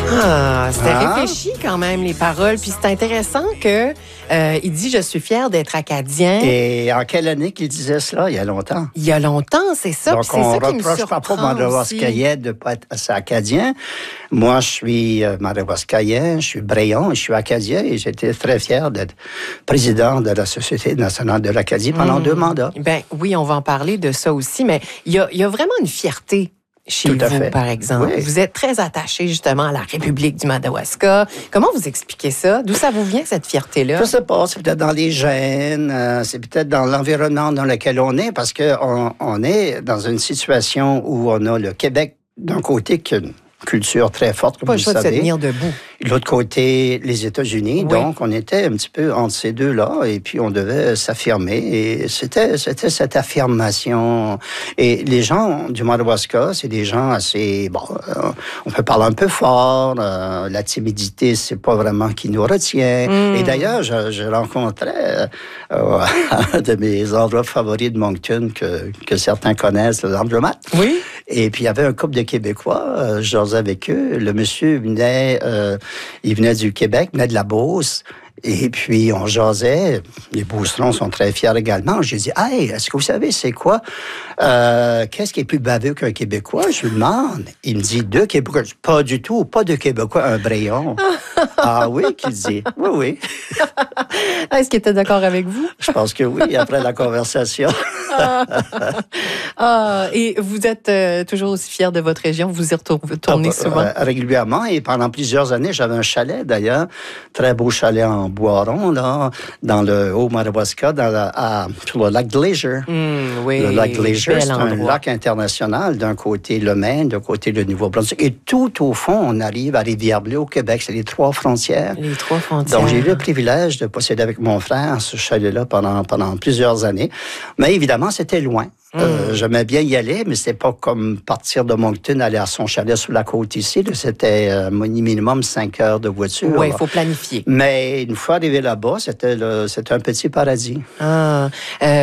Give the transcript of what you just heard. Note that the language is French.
Ah, c'était réfléchi quand même, les paroles. Puis c'est intéressant que il dit « Je suis fier d'être acadien ». Et en quelle année qu'il disait cela? Il y a longtemps. Il y a longtemps, c'est ça. Donc, c'est ça qui me reproche pas pour Madawaskayen de ne pas être assez acadien. Moi, je suis Madawaskayen, je suis Bréon, je suis acadien et j'étais très fier d'être président de la Société nationale de l'Acadie pendant 2 mandats. Ben oui, on va en parler de ça aussi, mais il y a vraiment une fierté chez vous, par exemple. Oui. Vous êtes très attaché, justement, à la République du Madawaska. Comment vous expliquez ça? D'où ça vous vient, cette fierté-là? Je ne sais pas. C'est peut-être dans les gènes, c'est peut-être dans l'environnement dans lequel on est, parce qu'on est dans une situation où on a le Québec d'un côté qui a une culture très forte, comme vous le savez. Pas le choix de se tenir debout. De l'autre côté, les États-Unis. Oui. Donc, on était un petit peu entre ces deux-là et puis on devait s'affirmer. Et c'était cette affirmation. Et les gens du Madawaska, c'est des gens assez... Bon, on peut parler un peu fort. La timidité, c'est pas vraiment qui nous retient. Et d'ailleurs, je rencontrais un de mes endroits favoris de Moncton que certains connaissent, le Laundromat. Oui. Et puis, il y avait un couple de Québécois. Je jasais avec eux. Le monsieur venait... il venait du Québec, venait de la Beauce. Et puis, on jasait. Les Beaucerons sont très fiers également. J'ai dit, « Hey, est-ce que vous savez c'est quoi? Qu'est-ce qui est plus baveux qu'un Québécois? » Je lui demande. Il me dit, 2 Québécois. Pas du tout, pas de Québécois, un Bréon. Ah oui, qu'il dit. Oui, oui. Est-ce qu'il était d'accord avec vous? Je pense que oui, après la conversation. Et vous êtes toujours aussi fier de votre région? Vous y retournez souvent? Régulièrement. Et pendant plusieurs années, j'avais un chalet, d'ailleurs. Très beau chalet en Boiron, là, dans le Haut-Madawaska, sur le lac Glacier. Oui, le lac Glacier, c'est un lac international. D'un côté, le Maine, d'un côté, le Nouveau-Brunswick. Et tout au fond, on arrive à Rivière-Bleue, au Québec. C'est les 3 frontières. Les 3 frontières. Donc, j'ai eu le privilège de posséder avec mon frère ce chalet-là pendant plusieurs années. Mais évidemment, c'était loin. J'aimais bien y aller, mais c'était pas comme partir de Moncton, aller à son chalet sur la côte ici. C'était minimum 5 heures de voiture. Oui, il faut planifier. Mais une fois arrivé là-bas, c'était un petit paradis.